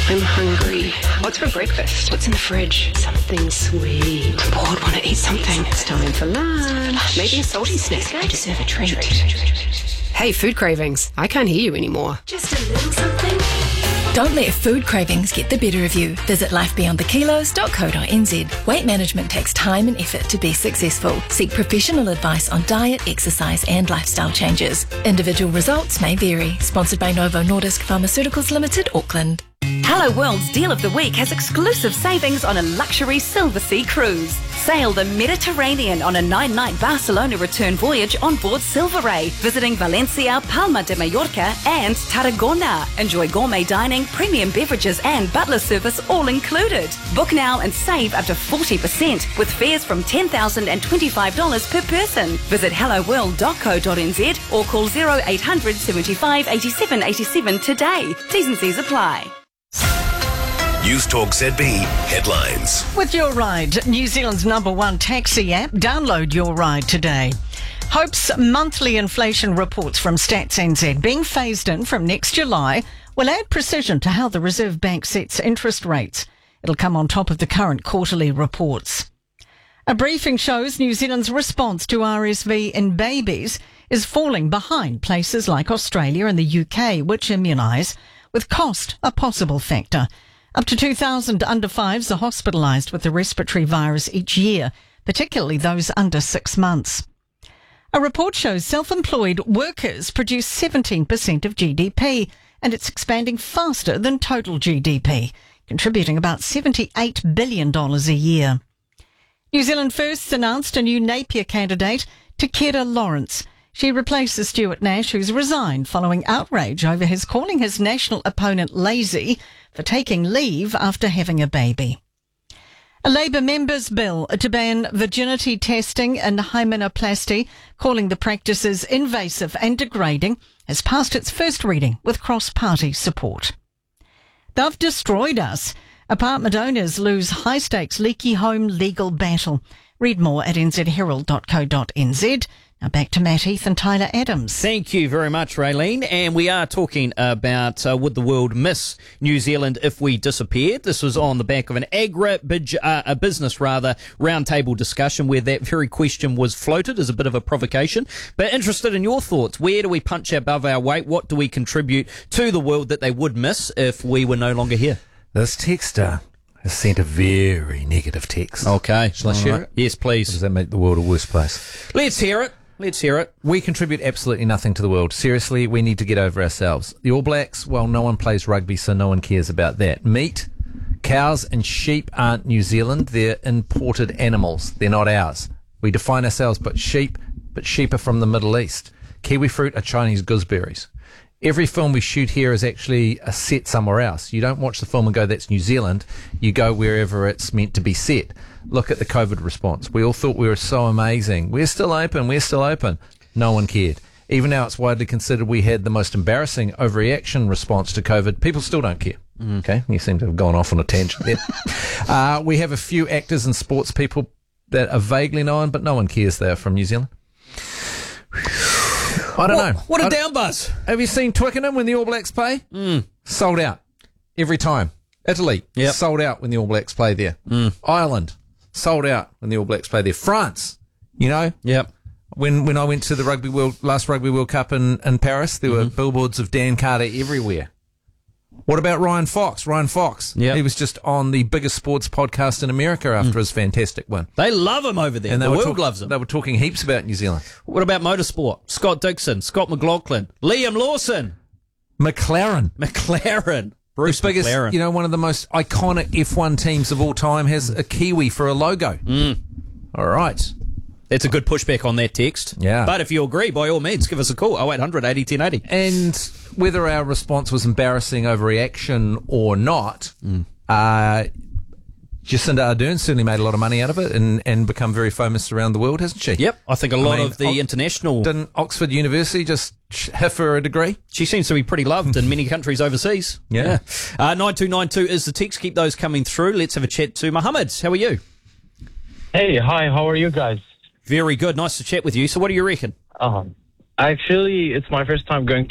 I'm hungry. What's for breakfast? What's in the fridge? Something sweet. I'm bored, want to eat something. It's time for lunch. Maybe a salty snack. I deserve a treat. Hey, food cravings. I can't hear you anymore. Just a little something. Don't let food cravings get the better of you. Visit lifebeyondthekilos.co.nz. Weight management takes time and effort to be successful. Seek professional advice on diet, exercise and lifestyle changes. Individual results may vary. Sponsored by Novo Nordisk Pharmaceuticals Limited, Auckland. Hello World's Deal of the Week has exclusive savings on a luxury Silver Sea cruise. Sail the Mediterranean on a 9-night Barcelona return voyage on board Silver Ray, visiting Valencia, Palma de Mallorca and Tarragona. Enjoy gourmet dining, premium beverages and butler service all included. Book now and save up to 40% with fares from $10,025 per person. Visit helloworld.co.nz or call 0800 75 87 87 today. T's and C's apply. News Talk ZB headlines. With Your Ride, New Zealand's #1 taxi app, download Your Ride today. Hope's monthly inflation reports from Stats NZ being phased in from next July will add precision to how the Reserve Bank sets interest rates. It'll come on top of the current quarterly reports. A briefing shows New Zealand's response to RSV in babies is falling behind places like Australia and the UK, which immunise, with cost a possible factor. Up to 2,000 under-5s are hospitalised with the respiratory virus each year, particularly those under 6 months. A report shows self-employed workers produce 17% of GDP, and it's expanding faster than total GDP, contributing about $78 billion a year. New Zealand First announced a new Napier candidate, Takeda Lawrence. She replaces Stuart Nash, who's resigned following outrage over his calling his national opponent lazy for taking leave after having a baby. A Labour member's bill to ban virginity testing and hymenoplasty, calling the practices invasive and degrading, has passed its first reading with cross-party support. They've destroyed us. Apartment owners lose high-stakes leaky home legal battle. Read more at nzherald.co.nz. Now back to Matt Heath and Tyler Adams. Thank you very much, Raylene. And we are talking about would the world miss New Zealand if we disappeared? This was on the back of an business roundtable discussion where that very question was floated as a bit of a provocation. But interested in your thoughts. Where do we punch above our weight? What do we contribute to the world that they would miss if we were no longer here? This texter has sent a very negative text. Okay. Shall I share it? Yes, please. Does that make the world a worse place? Let's hear it. Let's hear it. We contribute absolutely nothing to the world. Seriously, we need to get over ourselves. The All Blacks, well, no one plays rugby, so no one cares about that. Meat, cows and sheep aren't New Zealand. They're imported animals. They're not ours. We define ourselves but sheep are from the Middle East. Kiwi fruit are Chinese gooseberries. Every film we shoot here is actually a set somewhere else. You don't watch the film and go, that's New Zealand. You go wherever it's meant to be set. Look at the COVID response. We all thought we were so amazing. We're still open. No one cared. Even now it's widely considered we had the most embarrassing overreaction response to COVID. People still don't care. Okay, you seem to have gone off on a tangent there. We have a few actors and sports people that are vaguely known, but no one cares they're from New Zealand. I don't know. What a down buzz. Have you seen Twickenham when the All Blacks play? Sold out. Every time. Italy, sold out when the All Blacks play there. Ireland, sold out when the All Blacks play there. France, you know? Yep. When I went to the last Rugby World Cup in Paris, there were billboards of Dan Carter everywhere. What about Ryan Fox? Yep. He was just on the biggest sports podcast in America after his fantastic win. They love him over there. And the world loves him. They were talking heaps about New Zealand. What about motorsport? Scott Dixon, Scott McLaughlin, Liam Lawson. McLaren. Bruce the biggest, McLaren. One of the most iconic F1 teams of all time has a Kiwi for a logo. All right. That's a good pushback on that text. Yeah. But if you agree, by all means, give us a call. 0800 80 10 80. And whether our response was embarrassing overreaction or not, Jacinda Ardern certainly made a lot of money out of it and become very famous around the world, hasn't she? Yep. I think a lot of the international... Didn't Oxford University just hit her a degree? She seems to be pretty loved in many countries overseas. Yeah. 9292 is the text. Keep those coming through. Let's have a chat to Mohammed. How are you? Hey, hi. How are you guys? Very good. Nice to chat with you. So what do you reckon? Actually, it's my first time going